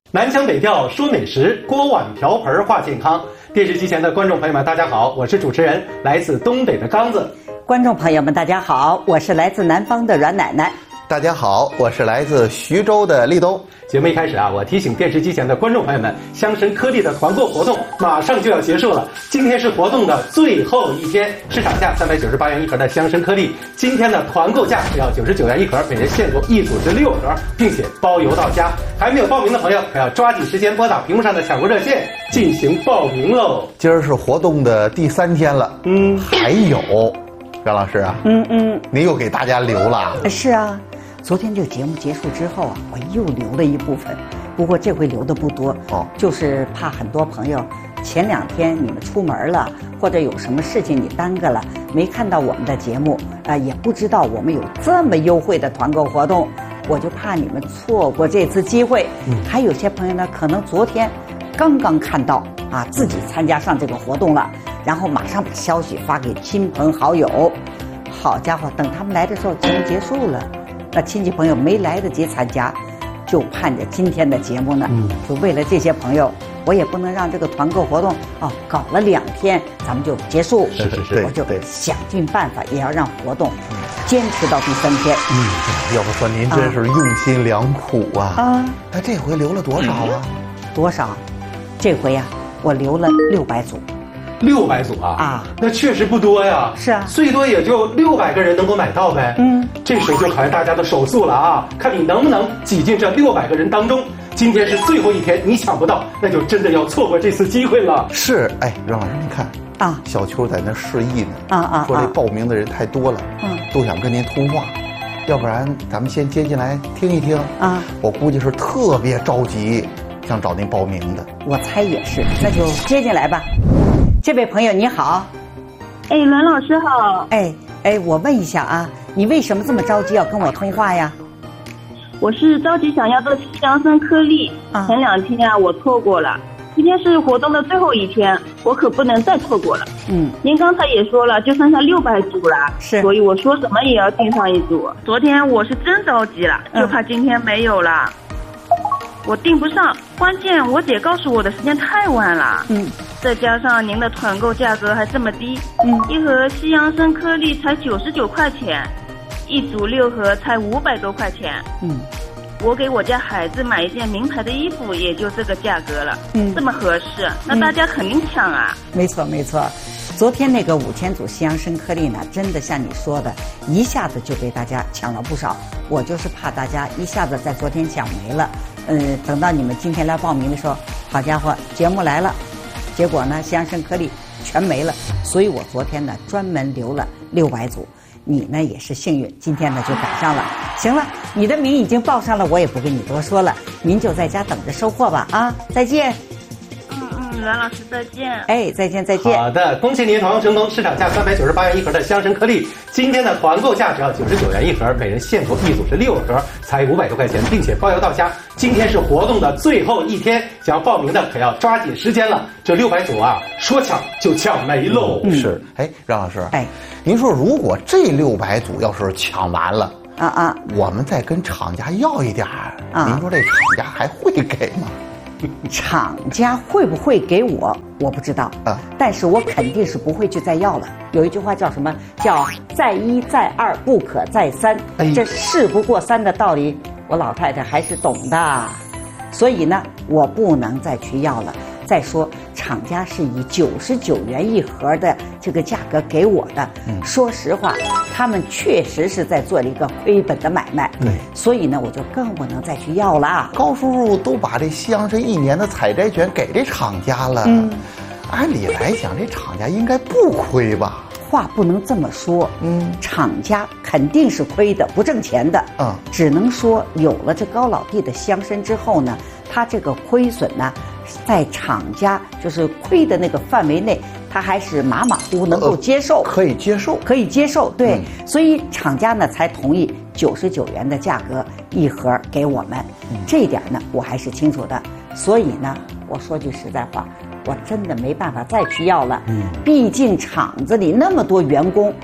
南腔北调说美食，锅碗瓢盆话健康。电视机前的观众朋友们，大家好，我是主持人，来自东北的刚子。 观众朋友们，大家好，我是来自南方的阮奶奶。 大家好，我是来自徐州的立冬。 节目一开始我提醒电视机前的观众朋友们，香参颗粒的团购活动马上就要结束了。今天是活动的最后一天，市场价398元一盒的香参颗粒，今天的团购价只要99元一盒，每人限购一组是6盒，并且包邮到家。还没有报名的朋友，可要抓紧时间拨打屏幕上的抢购热线进行报名喽。 今儿是活动的第3天了，还有阮老师啊，你又给大家留了。 是啊。昨天这个节目结束之后我又留了一部分，不过这回留的不多就是怕很多朋友前2天你们出门了，或者有什么事情你耽搁了，没看到我们的节目也不知道我们有这么优惠的团购活动，我就怕你们错过这次机会。还有些朋友呢，可能昨天刚刚看到自己参加上这个活动了，然后马上把消息发给亲朋好友。好家伙，等他们来的时候节目结束了，那亲戚朋友没来得及参加，就盼着今天的节目呢。就为了这些朋友，我也不能让这个团购活动搞了2天咱们就结束。 是， 我就想尽办法也要让活动坚持到第3天。 要不说您真是用心良苦啊。那这回留了多少啊？ 多少？这回我留了600组。 600组那确实不多呀。 是啊， 最多也就600个人能够买到呗。这时候就考验大家的手速了看你能不能挤进这600个人当中。今天是最后一天，你抢不到，那就真的要错过这次机会了。 是，阮老师，你看小邱在那示意呢，说这报名的人太多了，都想跟您通话，要不然咱们先接进来听一听我估计是特别着急，想找您报名的。 我猜也是，那就接进来吧。这位朋友你好。 阮老师好。 我问一下你为什么这么着急要跟我通话呀？ 我是着急想要这香参颗粒，前2天我错过了，今天是活动的最后一天，我可不能再错过了。您刚才也说了，就剩下600组了， 是， 所以我说什么也要订上一组。昨天我是真着急了，就怕今天没有了，我订不上，关键我姐告诉我的时间太晚了。再加上您的团购价格还这么低，一盒西洋参颗粒才99块钱，一组6盒才500多块钱。我给我家孩子买一件名牌的衣服也就这个价格了，这么合适，那大家肯定抢啊。 没错，昨天那个5000组西洋参颗粒呢，真的像你说的，一下子就被大家抢了不少。我就是怕大家一下子在昨天抢没了，等到你们今天来报名的时候，好家伙，节目来了，结果呢西洋参颗粒全没了，所以我昨天呢专门留了600组。你呢也是幸运，今天呢就赶上了。行了，你的名已经报上了，我也不跟你多说了，您就在家等着收货吧再见。 阮老师再见。 再见。 好的，恭喜您团购成功，市场价398元一盒的香参颗粒，今天的团购价只要99元一盒，每人限购一组是6盒，才500多块钱，并且包邮到家。今天是活动的最后一天，想要报名的可要抓紧时间了。这600组说抢就抢没喽。 是，阮老师，您说如果这600组要是抢完了我们再跟厂家要一点您说这厂家还会给吗？ 厂家会不会给我不知道但是我肯定是不会去再要了。有一句话叫什么？叫再1再2不可再3。这事不过3的道理，我老太太还是懂的，所以呢我不能再去要了。再说厂家是以99元一盒的这个价格给我的，说实话他们确实是在做了一个亏本的买卖，所以呢我就更不能再去要了。 高叔叔都把这西洋参1年的采摘权给这厂家了，按理来讲这厂家应该不亏吧？ 话不能这么说，厂家肯定是亏的，不挣钱的，只能说有了这高老弟的香参之后呢，他这个亏损呢在厂家就是亏的那个范围内，他还是马马虎虎能够接受， 可以接受， 对，所以厂家呢才同意99元的价格一盒给我们，这一点呢我还是清楚的。所以呢，我说句实在话，我真的没办法再去要了，毕竟厂子里那么多员工，他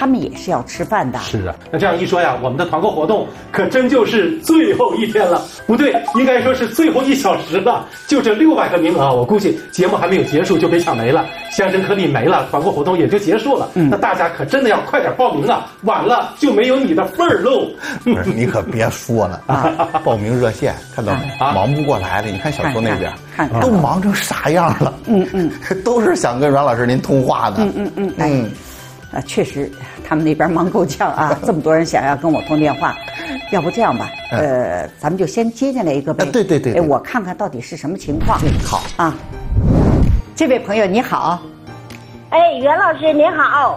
他们也是要吃饭的。 是啊，那这样一说呀，我们的团购活动可真就是最后一天了，不对，应该说是最后1小时了。就这600个名额，我估计节目还没有结束就被抢没了，香参颗粒没了，团购活动也就结束了。那大家可真的要快点报名啊，晚了就没有你的份儿喽。 不是，你可别说了啊！报名热线看到没？忙不过来了，你看小秋那边都忙成啥样了？都是想跟阮老师您通话的。 确实，他们那边忙够呛啊，这么多人想要跟我通电话。要不这样吧，咱们就先接进来一个呗。 对， 我看看到底是什么情况。 好啊，这位朋友你好。 袁老师您好。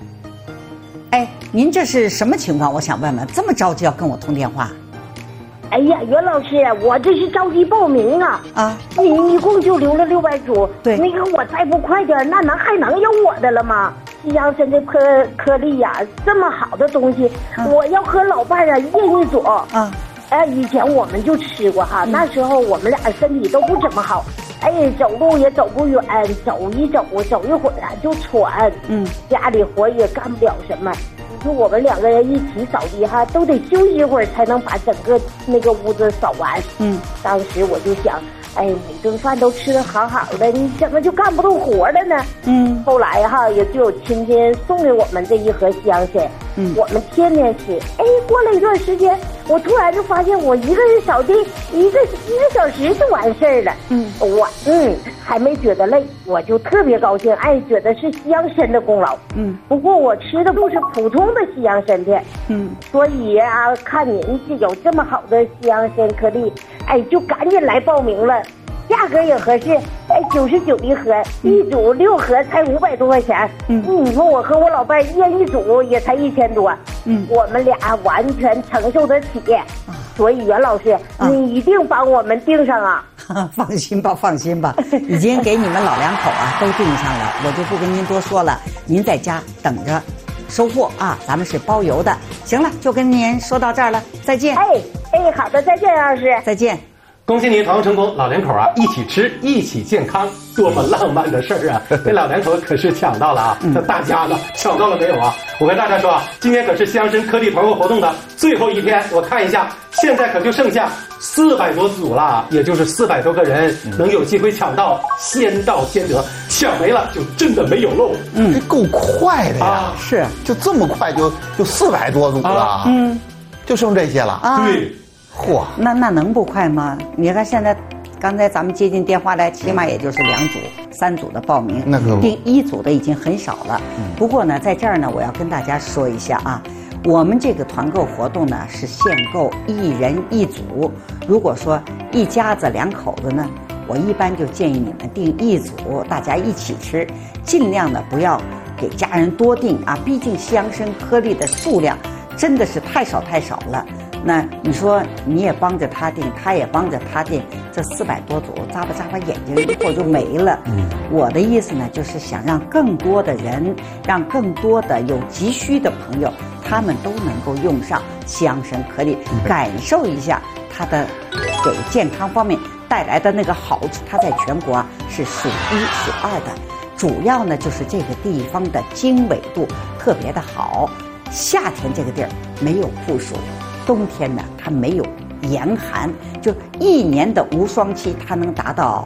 您这是什么情况？我想问问，这么着急要跟我通电话？ 哎呀，袁老师，我这是着急报名啊！你一共就留了600组， 对， 那个我再不快点，那还能有我的了吗？西洋参的颗粒呀，这么好的东西，我要和老伴儿一人一组以前我们就吃过哈，那时候我们俩身体都不怎么好，走路也走不远，走一会儿就喘，家里活也干不了什么。你说我们2个人一起扫地哈，都得休息一会儿才能把整个那个屋子扫完。当时我就想，每顿饭都吃得好好的，你怎么就干不动活了呢？后来哈，也就有亲戚送给我们这一盒西洋参，我们天天吃。过了一段时间，我突然就发现我一个人扫地一个小时就完事儿了。我还没觉得累，我就特别高兴，觉得是西洋参的功劳。不过我吃的不是普通的西洋参片，所以看您有这么好的西洋参颗粒，就赶紧来报名了。价格也合适，99一盒，一组6盒才500多块钱。你说我和我老伴一人一组也才1000多，我们俩完全承受得起。所以袁老师，你一定帮我们订上啊！ 放心吧，已经给你们老两口都订上了，我就不跟您多说了，您在家等着收货啊，咱们是包邮的。行了，就跟您说到这儿了，再见。 好的，再见，袁老师， 再见。 恭喜您团购成功，老两口一起吃，一起健康，多么浪漫的事儿啊！这老两口可是抢到了啊！那大家呢，抢到了没有啊？我跟大家说今天可是香参颗粒团购活动的最后一天，我看一下，现在可就剩下400多组了，也就是400多个人能有机会抢到，先到先得，抢没了就真的没有喽。 这够快的呀！ 是， 就这么快就400多组了，就剩这些了。 对。 嚯， 那能不快吗？你看现在，刚才咱们接进电话来，起码也就是2组、3组的报名， 那个订1组的已经很少了。不过呢，在这儿呢，我要跟大家说一下啊，我们这个团购活动呢是限购1人1组。如果说一家子2口子呢，我一般就建议你们订1组，大家一起吃，尽量的不要给家人多订啊，毕竟西洋参颗粒的数量真的是太少了。那你说你也帮着他订，他也帮着他订，这400多组眨巴眼睛一会儿就没了。我的意思呢，就是想让更多的人，让更多的有急需的朋友，他们都能够用上西洋参颗粒，感受一下它的给健康方面带来的那个好处。它在全国是数1数2的，主要呢就是这个地方的经纬度特别的好，夏天这个地儿没有酷暑。冬天呢，它没有严寒，就1年的无霜期，它能达到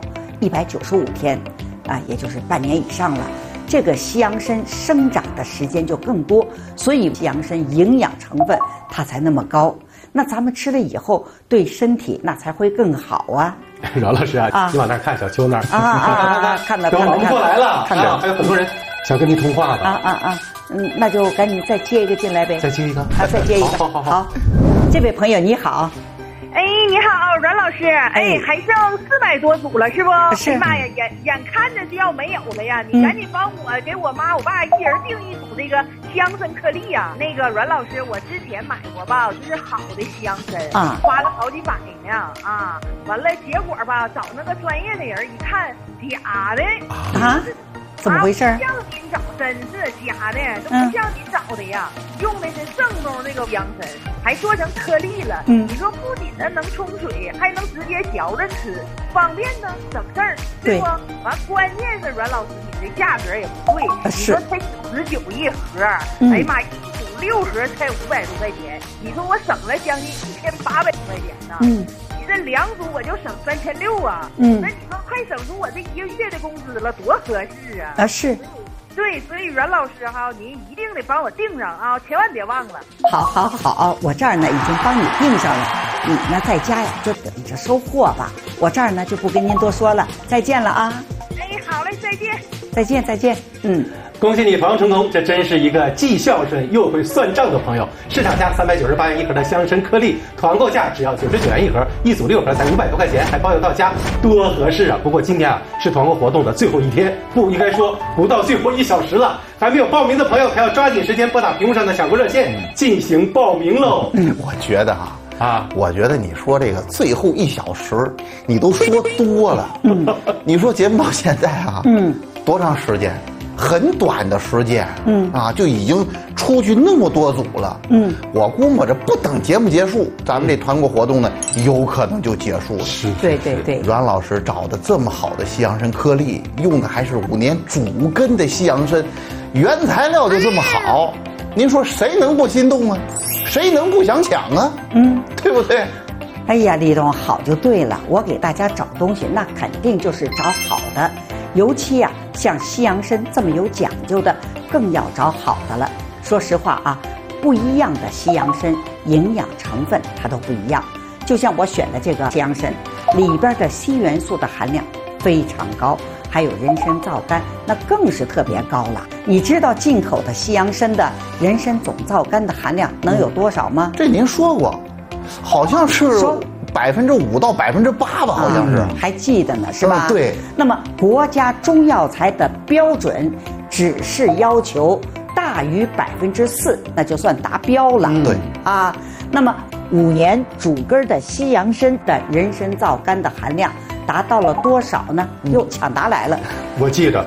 195天，也就是半年以上了。这个西洋参生长的时间就更多，所以西洋参营养成分它才那么高。那咱们吃了以后，对身体那才会更好啊。 饶老师你往那儿看，小秋那儿看到， 都忙不过来了，还有很多人想跟您通话的那就赶紧再接一个进来呗。 再接一个再接一个。好，这位朋友你好。 你好，阮老师。还剩400多组了，是不？ 是。 妈呀，眼看着就要没有了呀！你赶紧帮我给我妈我爸一人订1组这个西洋参颗粒呀。那个阮老师，我之前买过吧，就是好的西洋参花了好几百呢完了结果吧，找那个专业的人一看，假的怎么回事？ 不像您找，真是假的，都不像您找的呀。用的是正宗这个香参，还做成颗粒了。你说不仅能冲水，还能直接嚼着吃，方便呢，省事儿，对不？完，关键是阮老师，你这价格也不贵，你说才99一盒，哎呀妈，一组6盒才500多块钱，你说我省了将近1800多块钱呢。你这2组我就省3600啊。那你说快省出我这1个月的工资了，多合适啊！ 是。 对，所以阮老师哈，您一定得帮我订上啊，千万别忘了。 好，我这儿呢已经帮你订上了，你呢在家呀就等着收货吧。我这儿呢就不跟您多说了，再见了啊。 哎，好嘞，再见。 再见。 恭喜你团购成功，这真是一个既孝顺又会算账的朋友。市场价398元一盒的香参颗粒，团购价只要99元一盒，一组6盒才500多块钱，还包邮到家，多合适啊！不过今天啊是团购活动的最后一天，不应该说不到最后1小时了。还没有报名的朋友，还要抓紧时间拨打屏幕上的抢购热线进行报名喽。 我觉得我觉得你说这个最后1小时，你都说多了。你说节目到现在多长时间？很短的时间，就已经出去那么多组了，我估摸着不等节目结束，咱们这团购活动呢，有可能就结束了。 对， 阮老师找的这么好的西洋参颗粒，用的还是5年主根的西洋参，原材料就这么好，您说谁能不心动啊？谁能不想抢啊？对不对？ 哎呀，李董好就对了，我给大家找东西，那肯定就是找好的。尤其像西洋参这么有讲究的，更要找好的了。说实话不一样的西洋参营养成分它都不一样。就像我选的这个西洋参，里边的硒元素的含量非常高，还有人参皂苷，那更是特别高了。你知道进口的西洋参的人参总皂苷的含量能有多少吗？ 这您说过，好像是5%到8%吧，好像是， 还记得呢，是吧？ 对。 那么国家中药材的标准只是要求大于4%，那就算达标了。 对那么5年主根的西洋参的人参皂苷的含量达到了多少呢？又抢答来了。 我记得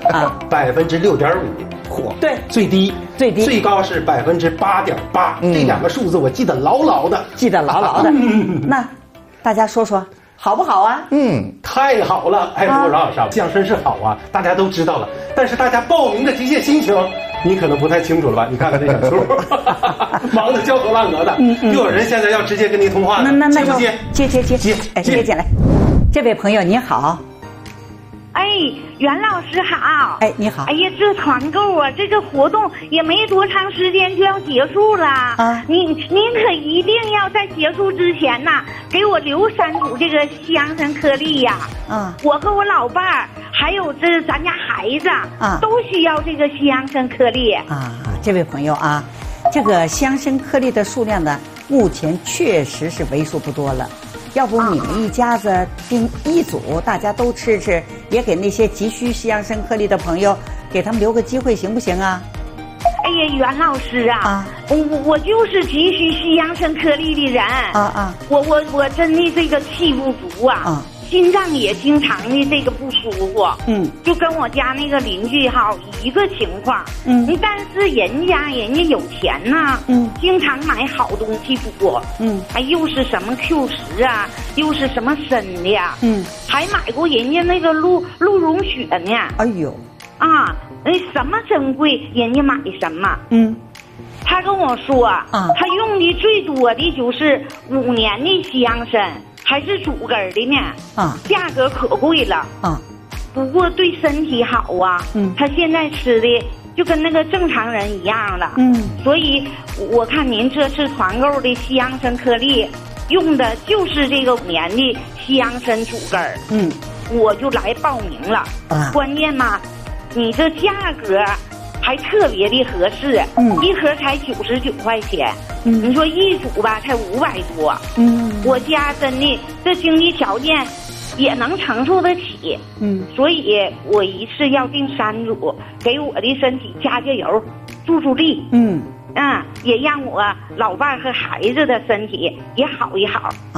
6.5%， 对， 最低，最高是8.8%，这2个数字我记得牢牢的。 那大家说说好不好啊？ 太好了！哎，阮老师，西洋参是好啊，大家都知道了。但是大家报名的这些心情，你可能不太清楚了吧？你看看这小叔，忙得焦头烂额的，又有人现在要直接跟您通话了，接不接？ 接进来。这位朋友您好。 哎，袁老师好。 哎，你好。 哎呀，这团购这个活动也没多长时间就要结束了您可一定要在结束之前给我留3组这个西洋参颗粒呀。我和我老伴儿还有咱家孩子都需要这个西洋参颗粒这位朋友这个西洋参颗粒的数量呢，目前确实是为数不多了。要不你们一家子订1组，大家都吃吃，也给那些急需西洋参颗粒的朋友，给他们留个机会，行不行啊？ 哎呀，袁老师我就是急需西洋参颗粒的人我真的这个气不足心脏也经常的这个不舒服就跟我家那个邻居一个情况但是人家有钱经常买好东西补还又是什么 Q10又是什么参的还买过人家那个鹿茸血呢。 哎呦什么珍贵人家买什么他跟我说他用的最多的就是5年的西洋参，还是主根的呢价格可贵了不过对身体好他现在吃的就跟那个正常人一样了所以我看您这次团购的西洋参颗粒用的就是这个5年的西洋参主根我就来报名了关键你这价格还特别的合适1盒才99块钱你说1组吧才500多我家真的这经济条件也能承受得起所以我一次要订3组，给我的身体加油助力也让我老伴和孩子的身体也好一好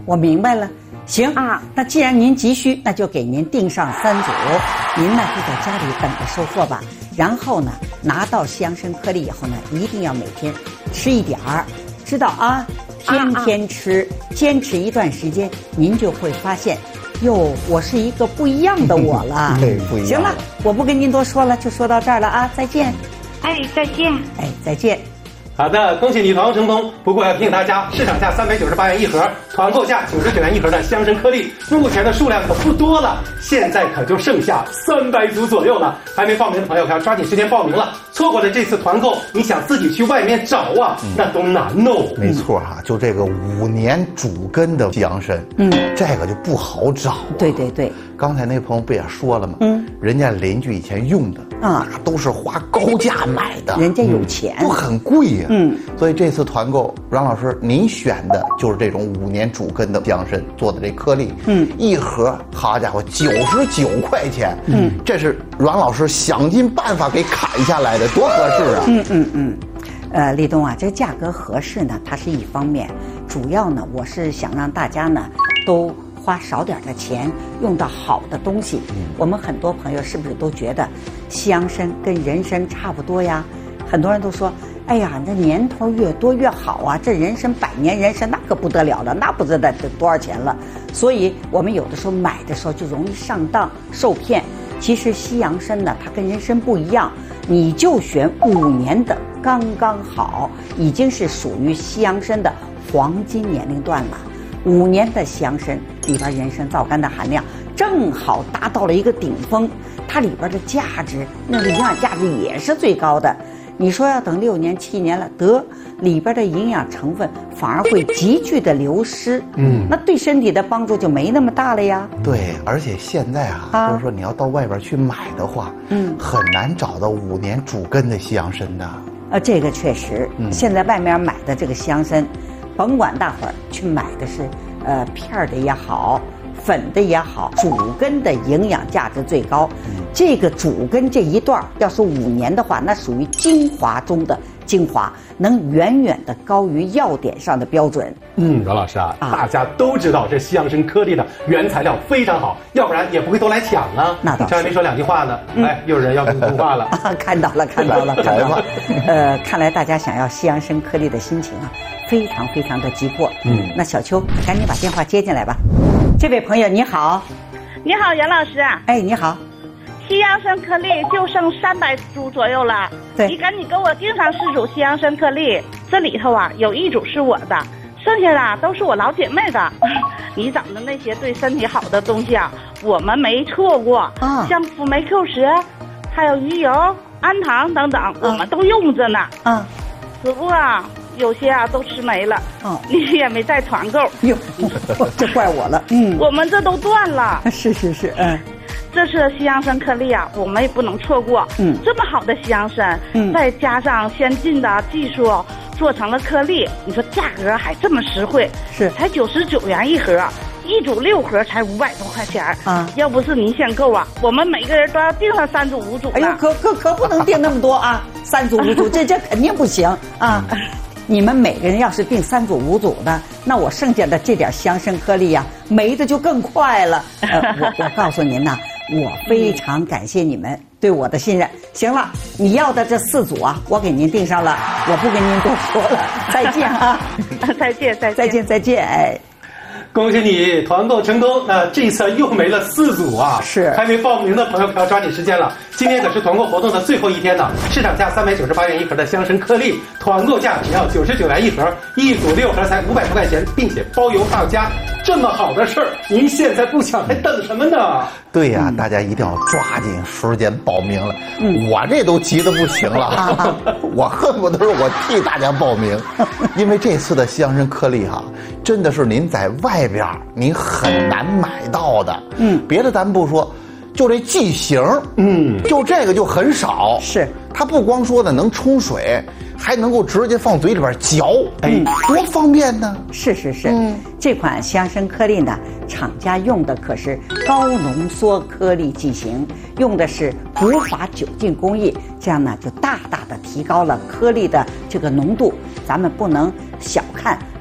我明白了。行啊，那既然您急需，那就给您订上3组，您呢就在家里等着收货吧。然后呢，拿到西洋参颗粒以后呢，一定要每天吃一点儿，知道啊？天天吃，坚持一段时间，您就会发现，哟，我是一个不一样的我了。 对，不一样。 行了，我不跟您多说了，就说到这儿了啊，再见。 哎，再见。 哎，再见。 好的，恭喜你团购成功。不过要提醒大家，市场价398元一盒，团购价99元一盒的香参颗粒，目前的数量可不多了，现在可就剩下300组左右了。还没报名的朋友，可要抓紧时间报名了。错过了这次团购，你想自己去外面找啊，那都难哦。 没错哈，就这个5年主根的西洋参，这个就不好找。 对对对， 刚才那朋友不也说了吗？人家邻居以前用的那都是花高价买的， 人家有钱， 都很贵呀。所以这次团购，阮老师您选的就是这种5年主根的西洋参做的这颗粒，一盒好家伙99块钱，这是阮老师想尽办法给砍下来的，多合适啊！ 立冬啊，这个价格合适呢，它是一方面，主要呢，我是想让大家呢都花少点的钱，用到好的东西。我们很多朋友是不是都觉得西洋参跟人参差不多呀？很多人都说，哎呀，这年头越多越好啊！这人参100年人参那可不得了了，那不知道得多少钱了。所以我们有的时候买的时候就容易上当受骗。其实西洋参呢，它跟人参不一样，你就选5年的刚刚好，已经是属于西洋参的黄金年龄段了。5年的西洋参里边人参皂苷的含量正好达到了一个顶峰，它里边的价值，那个营养价值也是最高的。你说要等6年7年了，得里边的营养成分反而会急剧的流失，那对身体的帮助就没那么大了呀。 对，而且现在就是说你要到外边去买的话，很难找到5年主根的西洋参的。 这个确实，现在外面买的这个西洋参，甭管大伙儿去买的是片儿的也好，粉的也好，主根的营养价值最高。这个主根这一段要是5年的话，那属于精华中的精华，能远远的高于药典上的标准。 阮老师啊，大家都知道这西洋参颗粒的原材料非常好，要不然也不会都来抢啊。 那倒是， 这还没说2句话呢，又有人要跟通话了。 看到了。看来大家想要西洋参颗粒的心情啊，非常非常的急迫。那小秋，赶紧把电话接进来吧。这位朋友你好。 你好，袁老师。 哎，你好。 西洋参颗粒就剩300组左右了， 对， 你赶紧给我订上4组西洋参颗粒。这里头啊，有1组是我的，剩下的都是我老姐妹的。你找的那些对身体好的东西啊，我们没错过，像辅酶 Q10，还有鱼油、氨糖等等，我们都用着呢。只不过啊，有些啊都吃没了，你也没再团购。 哟，这怪我了。 我们这都断了。 是， 这次的西洋参颗粒啊，我们也不能错过。这么好的西洋参，再加上先进的技术做成了颗粒，你说价格还这么实惠， 是才99元一盒，1组6盒才500多块钱啊！要不是您限购啊，我们每个人都要订上3组5组。 哎呦，可不能订那么多啊！3组5组，这肯定不行啊！你们每个人要是订3组5组的，那我剩下的这点西洋参颗粒呀，没的就更快了。我告诉您呐，我非常感谢你们对我的信任。行了，你要的这4组啊，我给您订上了，我不跟您多说了，再见啊！再见！哎。 恭喜你团购成功！那这次又没了4组啊！ 是， 还没报名的朋友可要抓紧时间了。今天可是团购活动的最后一天呢，市场价398元一盒的香参颗粒，团购价只要99元一盒，1组6盒才500多块钱，并且包邮到家。这么好的事儿，您现在不抢还等什么呢？ 对呀，大家一定要抓紧时间报名了。我这都急得不行了，我恨不得是我替大家报名，因为这次的西洋参颗粒真的是您在外边您很难买到的。别的咱不说，就这剂型，就这个就很少。 是， 它不光说的能冲水，还能够直接放嘴里边嚼，多方便呢！ 是，这款西洋参颗粒呢，厂家用的可是高浓缩颗粒剂型，用的是古法酒精工艺，这样呢就大大的提高了颗粒的这个浓度。咱们不能小看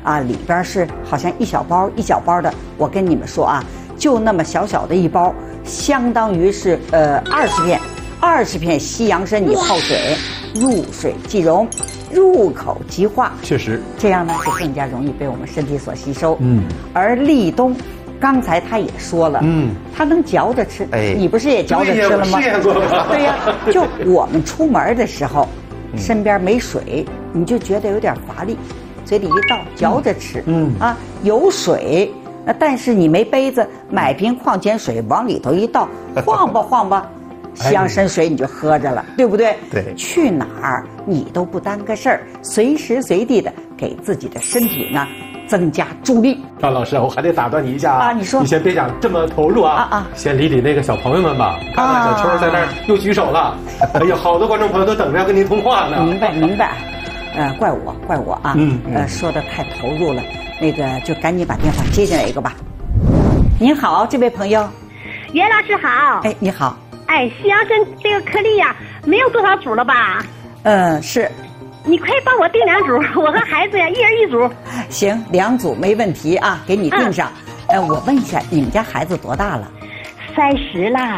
啊，里边是好像一小包一小包的。我跟你们说啊，就那么小小的一包，相当于是20片西洋参你泡水，入水即溶，入口即化。 确实， 这样呢就更加容易被我们身体所吸收。而立冬，刚才他也说了，他能嚼着吃。你不是也嚼着吃了吗？对呀，就我们出门的时候，身边没水，你就觉得有点乏力，嘴里一倒嚼着吃。有水，但是你没杯子，买瓶矿泉水往里头一倒，晃吧晃吧。西洋参水你就喝着了，对不对？ 对， 去哪儿你都不耽搁事儿，随时随地的给自己的身体呢增加助力。 张老师，我还得打断你一下啊！ 你说， 你先别讲这么投入啊！先理理那个小朋友们吧。看看小秋在那儿又举手了，哎呀，好多观众朋友都等着要跟您通话呢。 明白，怪我啊！说的太投入了，那个就赶紧把电话接进来一个吧。您好，这位朋友。 袁老师好。 你好。 西洋参这个颗粒呀，没有多少组了吧？ 是。 你快帮我订2组，我和孩子呀一人1组。 行，2组没问题啊，给你订上。我问一下，你们家孩子多大了 ？30啦。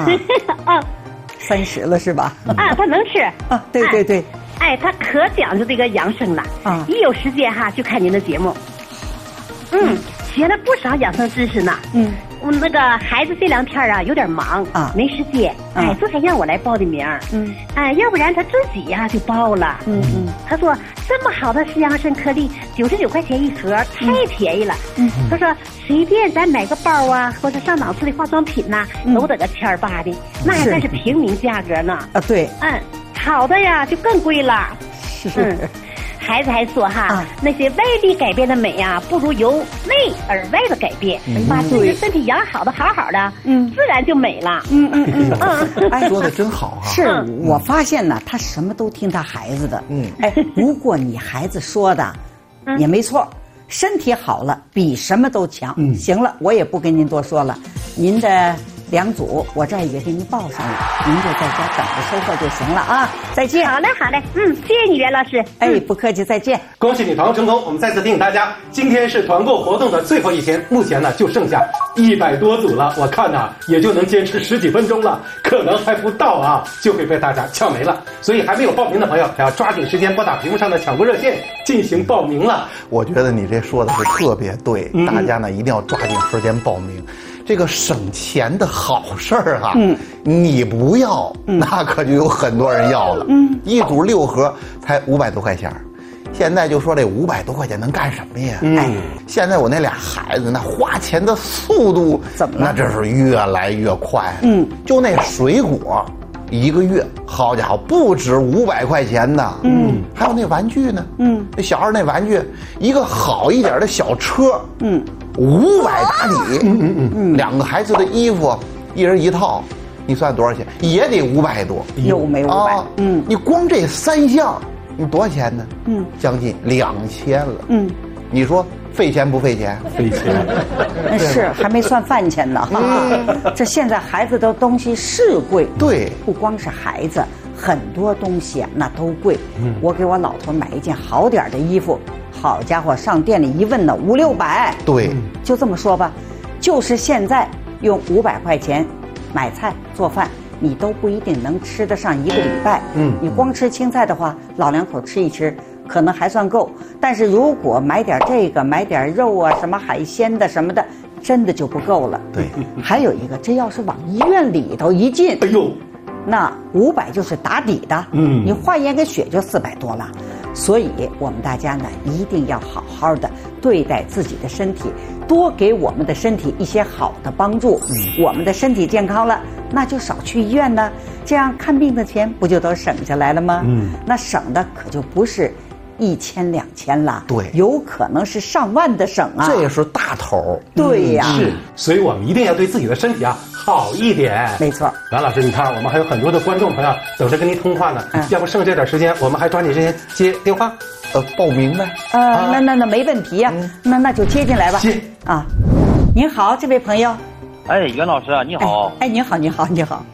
30了是吧？ 他能吃。 对。 他可讲究这个养生了。一有时间就看您的节目。学了不少养生知识呢。我那个孩子这2天有点忙没时间。昨天让我来报的名。要不然他自己就报了。他说这么好的西洋参颗粒，99块钱1盒，太便宜了。他说随便咱买个包或者上档次的化妆品都得个1800的，那还算是平民价格呢。 对。 好的呀就更贵了。孩子还说那些外力改变的美不如由内而外的改变，把自己的身体养好的好好的，自然就美了。 说的真好啊！ 是我发现呢，他什么都听他孩子的。如果你孩子说的也没错，身体好了比什么都强。行了，我也不跟您多说了，您的2组我这儿也给您报上了，您就在家等着收货就行了啊！再见。 好嘞，谢谢你袁老师。 不客气，再见。 恭喜你团购成功！我们再次提醒大家，今天是团购活动的最后一天，目前呢就剩下100多组了，我看也就能坚持10几分钟了，可能还不到就会被大家抢没了。所以还没有报名的朋友，还要抓紧时间拨打屏幕上的抢购热线进行报名了。 我觉得你这说的是特别对，大家呢一定要抓紧时间报名。这个省钱的好事儿你不要，那可就有很多人要了。1组6盒才500多块钱，现在就说这500多块钱能干什么呀？现在我那俩孩子那花钱的速度怎么了？ 那真是越来越快。就那水果，1个月，好家伙，不止500块钱呢。还有那玩具呢。那小孩那玩具，一个好一点的小车，500打底。2个孩子的衣服，1人1套，你算多少钱？也得500多。 又没500。 你光这3项，你多少钱呢？将近2000了。你说费钱不费钱？ 费钱。 是还没算饭钱呢。这现在孩子的东西是贵。 对， 不光是孩子，很多东西那都贵。我给我老头买一件好点的衣服，好家伙，上店里一问呢，500-600。 对， 就这么说吧，就是现在用500块钱买菜做饭，你都不一定能吃得上1个礼拜。你光吃青菜的话，老2口吃一吃可能还算够，但是如果买点这个，买点肉什么海鲜的什么的，真的就不够了。 对， 还有一个，这要是往医院里头一进， 哎呦， 那500就是打底的。你化验个血就400多了。所以我们大家呢一定要好好的对待自己的身体，多给我们的身体一些好的帮助。我们的身体健康了，那就少去医院呢，这样看病的钱不就都省下来了吗？那省的可就不是1000、2000了， 对， 有可能是上万的省啊， 这也是大头。 对呀， 是，所以我们一定要对自己的身体好一点。 没错。 阮老师，你看我们还有很多的观众朋友等着跟您通话呢，要不剩这点时间，我们还抓紧时间接电话， 报名呗。 那没问题呀，那就接进来吧。 接啊，您好，这位朋友。 袁老师啊，你好。 你好。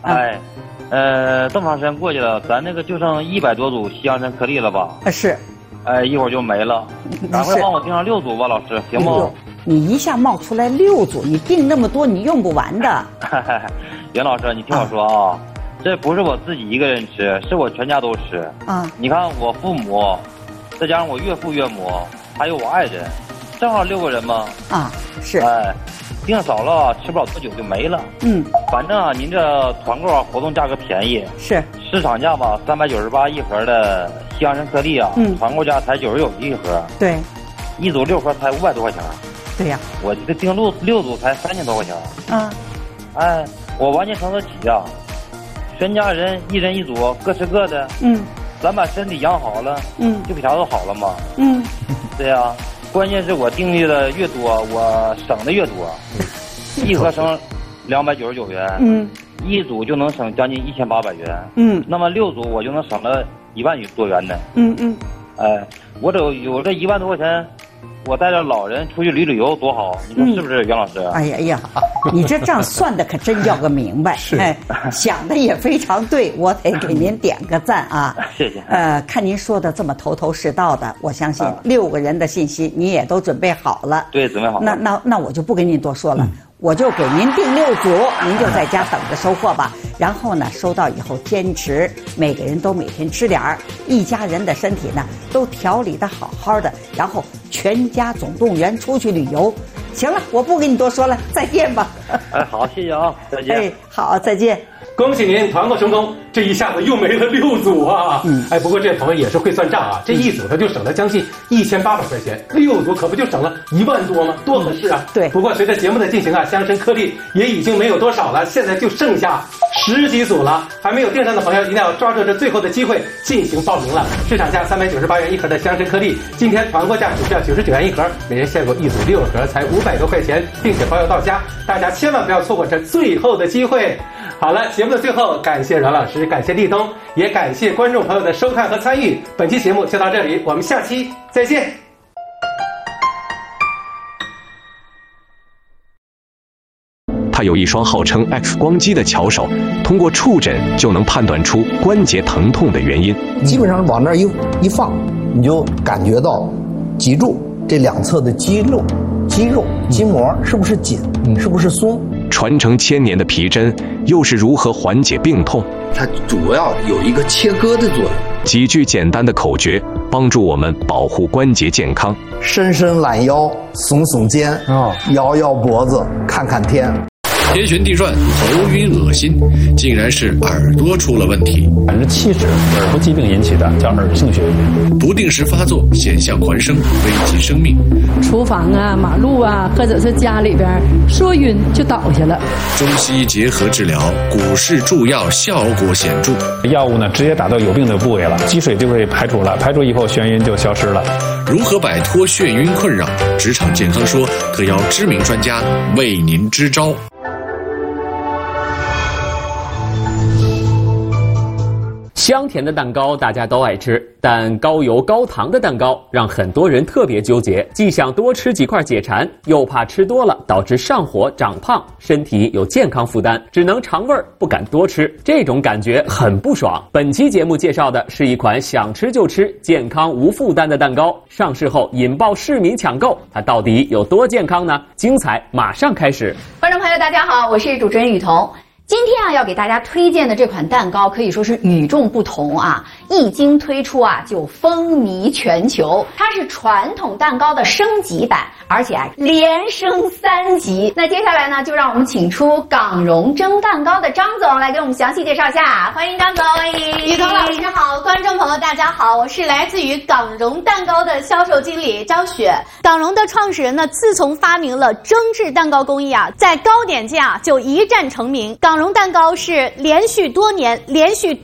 这么长时间过去了，咱那个就剩100多组西洋参颗粒了吧？ 是。 一会儿就没了。赶快帮我订上6组吧，老师，行不？ 你一下冒出来6组，你订那么多，你用不完的。 袁老师，你听我说啊，这不是我自己一个人吃，是我全家都吃。你看我父母，再加上我岳父岳母，还有我爱人，正好6个人嘛。 是。 订少了吃不了多久就没了。反正啊，您这团购活动价格便宜， 是市场价吧，398一盒的西洋参颗粒啊，团购价才99一盒。 对， 一组6盒才500多块钱。 对呀， 我这订6组才3000多块钱。我完全承得起呀，全家人一人一组，各吃各的。咱把身体养好了，就比啥都好了嘛。对呀。关键是我订的越多，我省的越多。一盒省299元，一组就能省将近1800元。那么6组我就能省了1万多元的。我有这1万多块钱，我带着老人出去旅游多好，你说是不是，袁老师？ 哎呀，你这账算的可真叫个明白，想的也非常对，我得给您点个赞啊！ 谢谢。 看您说的这么头头是道的，我相信6个人的信息你也都准备好了。 对，准备好了。 那我就不跟您多说了。我就给您订6组，您就在家等着收货吧。然后呢，收到以后坚持，每个人都每天吃点儿，一家人的身体呢都调理得好好的，然后全家总动员出去旅游。行了，我不跟你多说了，再见吧。 好，谢谢啊，再见。 好，再见。 恭喜您团购成功，这一下子又没了6组啊！不过这朋友也是会算账啊，这一组他就省了将近1800块钱，6组可不就省了1万多吗？多合适啊！ 对。 不过随着节目的进行啊，香参颗粒也已经没有多少了，现在就剩下10几组了。还没有订上的朋友一定要抓住这最后的机会进行报名了。市场价398元一盒的香参颗粒，今天团购价只需要99元一盒，每人限购一组6盒，才500多块钱，并且包邮到家。大家千万不要错过这最后的机会。好了，节目的最后，感谢阮老师，感谢立冬，也感谢观众朋友的收看和参与。本期节目就到这里，我们下期再见。 他有一双号称 X 光机的巧手，通过触诊就能判断出关节疼痛的原因。 基本上往那儿一放，你就感觉到脊柱这2侧的肌肉、筋膜是不是紧，是不是松？ 传承1000年的皮针又是如何缓解病痛？ 它主要有一个切割的作用。 几句简单的口诀，帮助我们保护关节健康。 伸伸懒腰，耸耸肩，摇摇脖子，看看天。 天旋地转，头晕恶心，竟然是耳朵出了问题。 70%耳朵疾病引起的，叫耳性眩晕。 不定时发作，险象环生，危及生命。 厨房啊、马路啊，或者是家里边说晕就倒下了。 中西结合治疗，股市助药效果显著。 药物呢，直接打到有病的部位了，积水就会排除了，排除以后眩晕就消失了。 如何摆脱眩晕困扰？职场健康说特邀知名专家为您支招。 香甜的蛋糕大家都爱吃，但高油高糖的蛋糕让很多人特别纠结，既想多吃几块解馋，又怕吃多了导致上火长胖，身体有健康负担，只能尝味儿不敢多吃，这种感觉很不爽。本期节目介绍的是一款想吃就吃、健康无负担的蛋糕，上市后引爆市民抢购，它到底有多健康呢？精彩马上开始。 观众朋友大家好，我是主持人雨桐。今天要给大家推荐的这款蛋糕可以说是与众不同啊！一经推出就风靡全球。它是传统蛋糕的升级版，而且连升3级。那接下来呢，就让我们请出港荣蒸蛋糕的张总来给我们详细介绍一下。欢迎张总。 雨桐老师好，观众朋友大家好，我是来自于港荣蛋糕的销售经理张雪。港荣的创始人呢，自从发明了蒸制蛋糕工艺在糕点界就一战成名。港荣蛋糕是连续多年